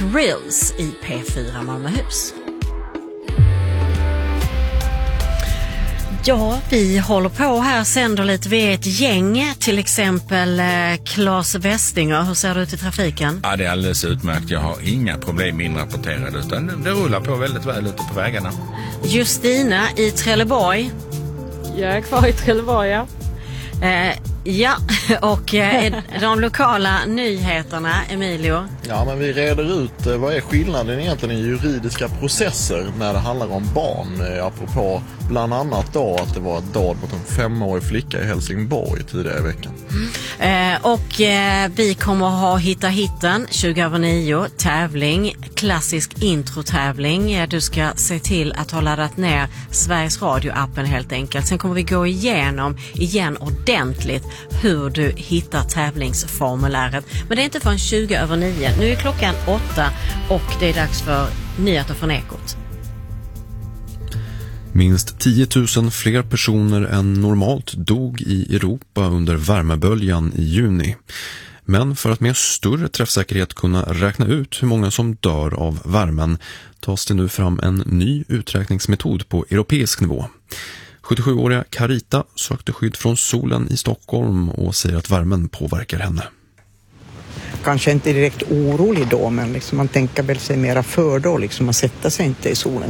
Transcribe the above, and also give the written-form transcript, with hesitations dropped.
Thrills i P4 Malmöhus. Ja, vi håller på här, sänder lite. Vi är ett gäng, till exempel Claes Westinger. Hur ser det ut i trafiken? Ja, det är alldeles utmärkt. Jag har inga problem inrapporterade, utan det rullar på väldigt väl ute på vägarna. Justina i Trelleborg. Jag är kvar i Trelleborg, ja. Ja, och de lokala nyheterna, Emilio. Ja, men vi reder ut vad är skillnaden egentligen i juridiska processer när det handlar om barn. Apropå bland annat då att det var ett dåd mot en 5-årig flicka i Helsingborg tidigare i veckan. Och vi kommer att ha Hitta hitten 2009, tävling, klassisk introtävling. Du ska se till att ha laddat ner Sveriges Radio-appen helt enkelt. Sen kommer vi gå igenom igen ordentligt hur du hittar tävlingsformuläret. Men det är inte förrän 20:09. Nu är klockan 8 och det är dags för nyheter från Ekot. Minst 10 000 fler personer än normalt dog i Europa under värmeböljan i juni. Men för att med större träffsäkerhet kunna räkna ut hur många som dör av värmen tas det nu fram en ny uträkningsmetod på europeisk nivå. 77-åriga Carita sökte skydd från solen i Stockholm och säger att värmen påverkar henne. Kanske inte direkt orolig då, men liksom man tänker väl sig mera för då, liksom man sätter sig inte i solen.